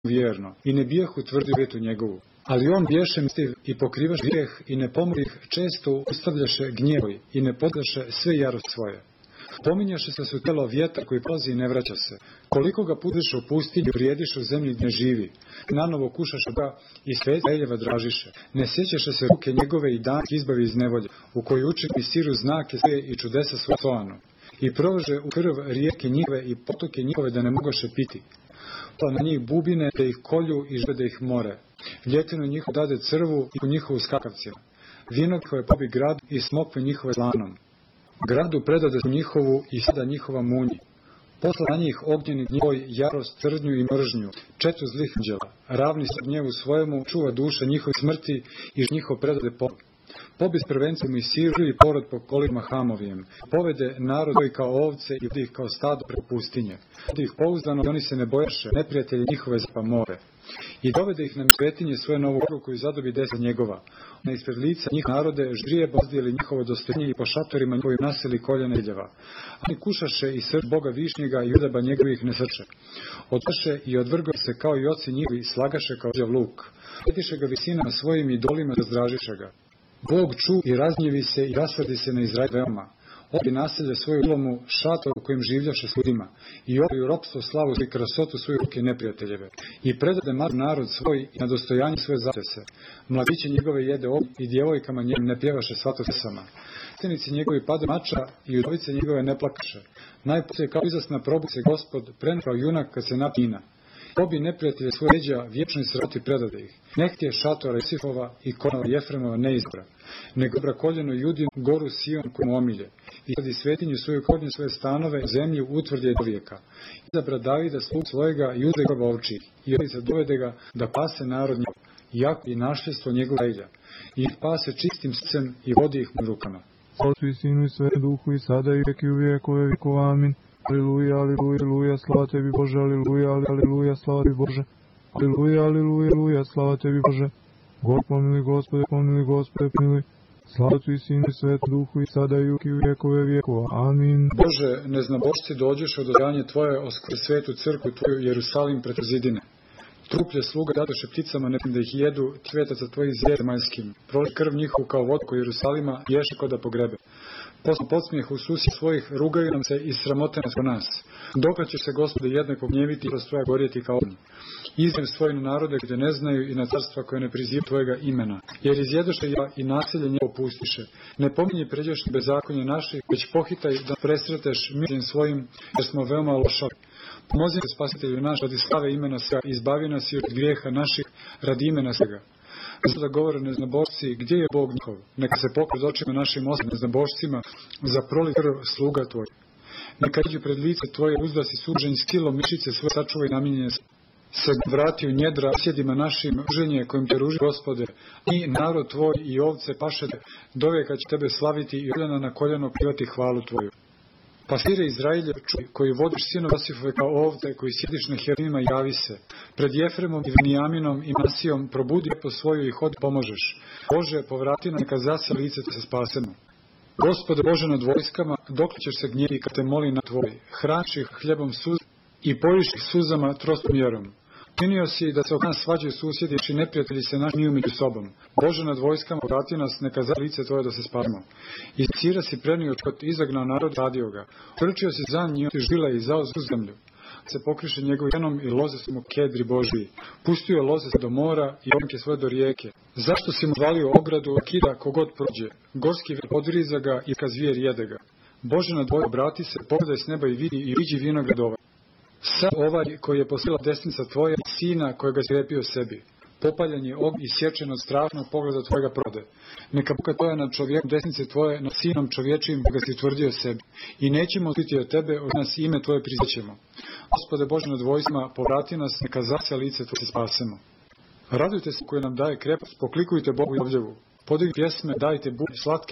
vjerno i ne bijahu tvrdi vjetu njegovu. Ali on biješe mistiv i pokrivaš grijeh i ne pomorih često ustavljaše gnjevoj i ne podlaše sve jarost svoje. Pominjaše se su telo vjetar koji prolazi i ne vraća se. Koliko ga pudiš u pustinju, vrijediš u zemlji gdje živi. Nanovo kušaše ga i sve Izraeljeva dražiše. Ne sjećaše se ruke njegove i dan izbavi iz nevolje, u kojoj učini siru znake svoje i čudesa svoje soanu. I prože u krv rijeke njihove i potoke njihove da ne mogaše piti. Pa na njih bubine da ih kolju i žbe da ih more. Ljetinu njihovu dade crvu i u njihovu skakavcima. Vino koje pobi grad i smokve njihove slanom. Gradu predade su njihovu i sada njihova munji. Posla na njih ognjeni njoj jarost, tvrdnju i mržnju, četu zlih anđela. Ravni se gnjevu svojemu, čuva duša njihove smrti i njihov predade pobi. Pobi s prvencem i siru i porod po kolima Hamovijem. Povede narod koji kao ovce i vodi ih kao stado preko pustinje. Vodi ih pouzdano i oni se ne bojaše, neprijatelji njihove pa more. I dovede ih na svetinje svoje novu goru koju zadobi desa njegova. Na ispred lica njih narode ždrije bozdijeli njihovo dostojenje i po šatorima njihovim naseli koljena iljeva. Oni kušaše i srč Boga višnjega i udaba njegovih ne srče. Odvrše i odvrgo se kao i oci njihovi, slagaše kao đav luk. Sjetiše ga visinama svojim idolima, razdražiše ga. Bog ču i raznjevi se i rasrdi se na Izrael veoma. Obi naselje svoju ulomu šator u kojem življaše s ljudima i obi u ropstvo slavu i krasotu svoje ruke neprijateljeve. I predade narod svoj i na dostojanje svoje zatese. Mladiće njegove jede i djevojkama njem ne pjevaše svatosama. Sjenici njegovi pade mača i udovice njegove ne plakaše. Najposlije kao izasna probuce Gospod prenekao junak kad se napina. Obi neprijatelje svoje leđa vječnoj sroti predade ih. Nek je šatora Josifova i konova Jefremova ne izbra. Nego obra koljeno Judin goru Sion komu omilje. I sadi svetinju svoju koljenu svoje stanove, zemlju utvrdje do vijeka. Izabra Davida slugu svojega i uzde groba ovčih. I ovdje dovede ga da pase narod njegov, jako i našljestvo njegova ilja. I ih pase čistim srcem i vodi ih u rukama. Otcu i Sinu i Svetom Duhu i sada i vijek i u vijekove vjekova. Amin. Aleluja, aleluja, aleluja, slava tebi Bože, aleluja, aleluja, slava tebi Bože. Aleluja, aleluja, aleluja, slava tebi Bože. Pomili Gospode, pomiluj. Slava Otcu i Sinu i Svetom Duhu i sada i u vijekove vjekova. Amin. Bože, neznabošci dođeš od odganje Tvoje, oskori svetu crkvu Tvoju, Jerusalim pred zidine. Truplje sluga dadoše pticama, ne da ih jedu, cvjetaca Tvojih zemaljskim. Proli krv njihovu kao vodku Jerusalima, ješe ko da pogrebe. Posle podsmijeh u susjed svojih, rugaju nam se i sramote nas po nas. Dokle ćeš se, Gospode, jednako gnjeviti i kroz Tvoja gorjeti kao ognj. Izgnev svoj na narode gdje ne znaju i na carstva koje ne prizivaju Tvojega imena. Jer izjedoše ja i naselje nje opustiše. Ne pominji pređeš bezakonje naših, već pohitaj da presreteš milim svojim, jer smo veoma lošavi. Pomozi nas, Spasitelju naš, radi slave imena svega, izbavi nas i od grijeha naših, radi imena svega. Da govore neznabošci, gdje je Bog njihov? Neka se pokred očima našim neznabošcima za proli krv sluga Tvoj. Neka iđu pred lice Tvoje, uzda si suđenj silom mišice svoje sačuvaj namjenjene se vrati u njedra sjedima našim ruženje kojim te ruži, Gospode, i narod Tvoj i ovce pašete, dovijeka će Tebe slaviti i koljena na koljeno pivati hvalu Tvoju. Pastire Izraelje, čuj, koji vodiš sinove Josifove kao ovce, koji sjediš na Herimima, javi se. Pred Jefremom i Venijaminom i Masijom probudi po svoju i hod pomožeš. Bože, povrati nam, neka zase lice te se spasemo. Gospode Bože nad vojskama, dokle ćeš se gnjevi kad te moli na Tvoj. Hraniš ih hljebom suz i pojiš ih suzama trostom mjerom. Činio si da se od nas svađaju susjedi i neprijatelji se našli među sobom. Bože nad vojskama, vrati nas, neka za lice Tvoje da se spasimo. Iz Cira si prenio čkot, izagnao narod, radio ga. Trčio si za njim, ti žila i zao svu zemlju. Se pokriše njegovim venom i loze su mu kedri Božiji. Pustio je loze do mora i omke svoje do rijeke. Zašto si mu valio ogradu, kida kogod prođe? Gorski vjer podriza ga i kazvijer jede ga. Bože nad vojom, obrati se, pogledaj s neba i vidi i viđi vinogradova. Sad ovaj koji je posila desnica Tvoja, sina kojega si lepio sebi. Popaljen je og i sječen od strašnog pogleda Tvojega prode. Neka buka Tvoja nad čovjekom desnice Tvoje, nad sinom čovječim koga si tvrdio sebi. I nećemo odkriti od Tebe, od nas ime Tvoje priznaćemo. Gospode Bože nad vojsma, povrati nas, neka zasja lice Tvoje se spasemo. Radujte se koji nam daje krepost, poklikujte Bogu i ovljevu. Podigni pjesme, dajte slatke